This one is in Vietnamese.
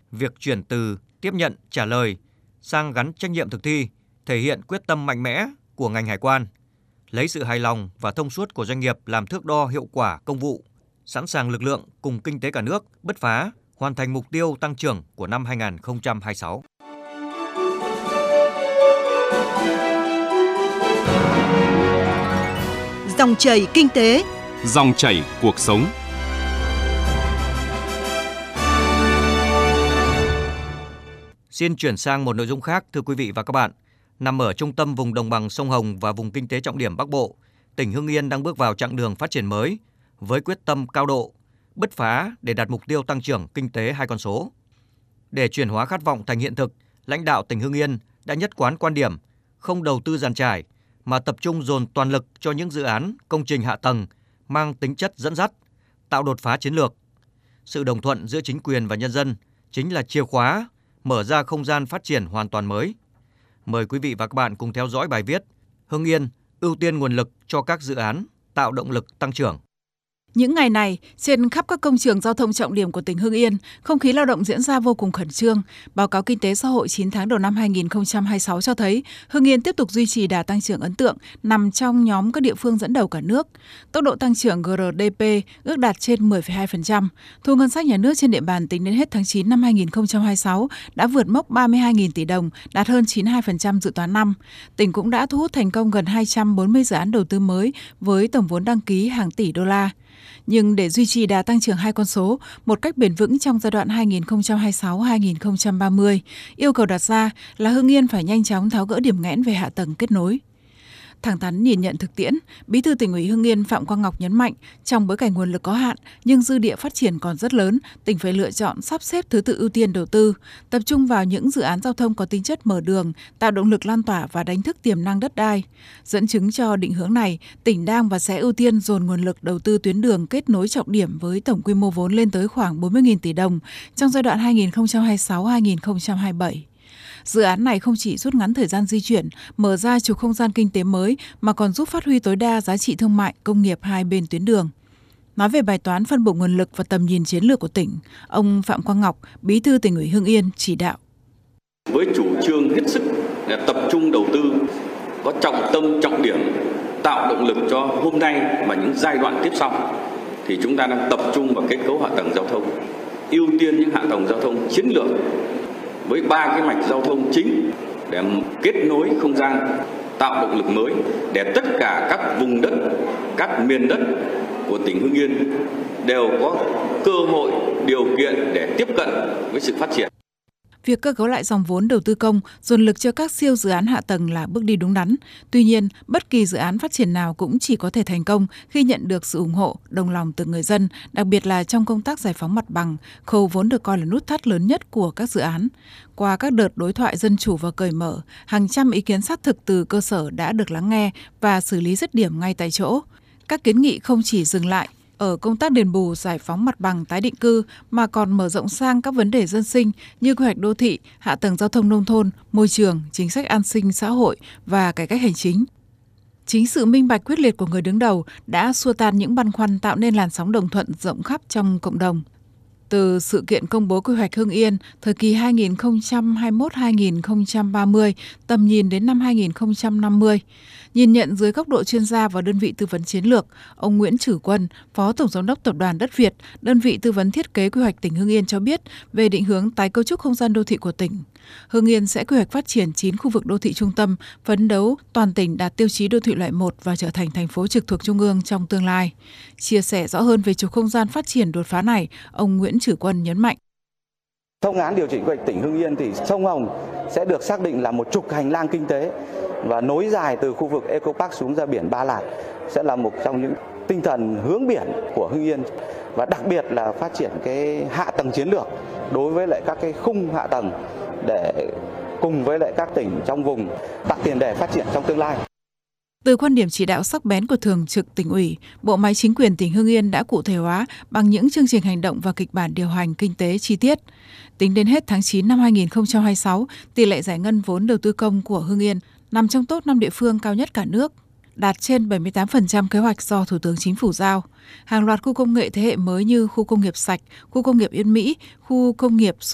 Việc chuyển từ tiếp nhận trả lời sang gắn trách nhiệm thực thi thể hiện quyết tâm mạnh mẽ của ngành hải quan, lấy sự hài lòng và thông suốt của doanh nghiệp làm thước đo hiệu quả công vụ, sẵn sàng lực lượng cùng kinh tế cả nước bứt phá, hoàn thành mục tiêu tăng trưởng của năm 2026. Dòng chảy kinh tế, dòng chảy cuộc sống. Xin chuyển sang một nội dung khác, thưa quý vị và các bạn. Nằm ở trung tâm vùng đồng bằng sông Hồng và vùng kinh tế trọng điểm Bắc Bộ, tỉnh Hưng Yên đang bước vào chặng đường phát triển mới với quyết tâm cao độ, bứt phá để đạt mục tiêu tăng trưởng kinh tế 2 con số. Để chuyển hóa khát vọng thành hiện thực, lãnh đạo tỉnh Hưng Yên đã nhất quán quan điểm không đầu tư dàn trải mà tập trung dồn toàn lực cho những dự án, công trình hạ tầng mang tính chất dẫn dắt, tạo đột phá chiến lược. Sự đồng thuận giữa chính quyền và nhân dân chính là chìa khóa mở ra không gian phát triển hoàn toàn mới. Mời quý vị và các bạn cùng theo dõi bài viết Hưng Yên ưu tiên nguồn lực cho các dự án tạo động lực tăng trưởng. Những ngày này, trên khắp các công trường giao thông trọng điểm của tỉnh Hưng Yên, không khí lao động diễn ra vô cùng khẩn trương. Báo cáo kinh tế xã hội 9 tháng đầu năm 2026 cho thấy Hưng Yên tiếp tục duy trì đà tăng trưởng ấn tượng, nằm trong nhóm các địa phương dẫn đầu cả nước. Tốc độ tăng trưởng GRDP ước đạt trên 10,2%. Thu ngân sách nhà nước trên địa bàn tính đến hết tháng 9 năm 2026 đã vượt mốc 32.000 tỷ đồng, đạt hơn 92% dự toán năm. Tỉnh cũng đã thu hút thành công gần 240 dự án đầu tư mới với tổng vốn đăng ký hàng tỷ đô la. Nhưng để duy trì đà tăng trưởng 2 con số một cách bền vững trong giai đoạn 2026-2030, yêu cầu đặt ra là Hưng Yên phải nhanh chóng tháo gỡ điểm nghẽn về hạ tầng kết nối. Thẳng thắn nhìn nhận thực tiễn, Bí thư Tỉnh ủy Hưng Yên Phạm Quang Ngọc nhấn mạnh, trong bối cảnh nguồn lực có hạn nhưng dư địa phát triển còn rất lớn, tỉnh phải lựa chọn sắp xếp thứ tự ưu tiên đầu tư, tập trung vào những dự án giao thông có tính chất mở đường, tạo động lực lan tỏa và đánh thức tiềm năng đất đai. Dẫn chứng cho định hướng này, tỉnh đang và sẽ ưu tiên dồn nguồn lực đầu tư tuyến đường kết nối trọng điểm với tổng quy mô vốn lên tới khoảng 40.000 tỷ đồng trong giai đoạn 2026-2027. Dự án này không chỉ rút ngắn thời gian di chuyển, mở ra trục không gian kinh tế mới mà còn giúp phát huy tối đa giá trị thương mại, công nghiệp hai bên tuyến đường. Nói về bài toán phân bổ nguồn lực và tầm nhìn chiến lược của tỉnh, ông Phạm Quang Ngọc, Bí thư Tỉnh ủy Hưng Yên chỉ đạo. Với chủ trương hết sức là tập trung đầu tư, có trọng tâm trọng điểm, tạo động lực cho hôm nay và những giai đoạn tiếp sau, thì chúng ta đang tập trung vào kết cấu hạ tầng giao thông, ưu tiên những hạ tầng giao thông chiến lược với 3 cái mạch giao thông chính để kết nối không gian, tạo động lực mới để tất cả các vùng đất, các miền đất của tỉnh Hưng Yên đều có cơ hội, điều kiện để tiếp cận với sự phát triển. Việc cơ cấu lại dòng vốn đầu tư công, dồn lực cho các siêu dự án hạ tầng là bước đi đúng đắn. Tuy nhiên, bất kỳ dự án phát triển nào cũng chỉ có thể thành công khi nhận được sự ủng hộ, đồng lòng từ người dân, đặc biệt là trong công tác giải phóng mặt bằng, khâu vốn được coi là nút thắt lớn nhất của các dự án. Qua các đợt đối thoại dân chủ và cởi mở, hàng trăm ý kiến xác thực từ cơ sở đã được lắng nghe và xử lý dứt điểm ngay tại chỗ. Các kiến nghị không chỉ dừng lại ở công tác đền bù, giải phóng mặt bằng, tái định cư mà còn mở rộng sang các vấn đề dân sinh như quy hoạch đô thị, hạ tầng giao thông nông thôn, môi trường, chính sách an sinh xã hội và cải cách hành chính. Chính sự minh bạch quyết liệt của người đứng đầu đã xua tan những băn khoăn, tạo nên làn sóng đồng thuận rộng khắp trong cộng đồng. Từ sự kiện công bố quy hoạch Hưng Yên thời kỳ 2021-2030, tầm nhìn đến năm 2050, nhìn nhận dưới góc độ chuyên gia và đơn vị tư vấn chiến lược, ông Nguyễn Trử Quân, Phó Tổng Giám đốc Tập đoàn Đất Việt, đơn vị tư vấn thiết kế quy hoạch tỉnh Hưng Yên cho biết về định hướng tái cấu trúc không gian đô thị của tỉnh. Hưng Yên sẽ quy hoạch phát triển 9 khu vực đô thị trung tâm, phấn đấu toàn tỉnh đạt tiêu chí đô thị loại 1 và trở thành thành phố trực thuộc Trung ương trong tương lai. Chia sẻ rõ hơn về trục không gian phát triển đột phá này, ông Nguyễn Trử Quân nhấn mạnh. Phương án điều chỉnh quy hoạch tỉnh Hưng Yên thì sông Hồng sẽ được xác định là một trục hành lang kinh tế và nối dài từ khu vực Eco Park xuống ra biển Ba Lạt sẽ là một trong những tinh thần hướng biển của Hưng Yên, và đặc biệt là phát triển cái hạ tầng chiến lược đối với lại các cái khung hạ tầng để cùng với lại các tỉnh trong vùng tạo tiền đề phát triển trong tương lai. Từ quan điểm chỉ đạo sắc bén của Thường trực Tỉnh ủy, bộ máy chính quyền tỉnh Hưng Yên đã cụ thể hóa bằng những chương trình hành động và kịch bản điều hành kinh tế chi tiết. Tính đến hết tháng 9 năm 2026, tỷ lệ giải ngân vốn đầu tư công của Hưng Yên nằm trong top 5 địa phương cao nhất cả nước, đạt trên 78% kế hoạch do Thủ tướng Chính phủ giao. Hàng loạt khu công nghệ thế hệ mới như khu công nghiệp sạch, khu công nghiệp Yên Mỹ, khu công nghiệp số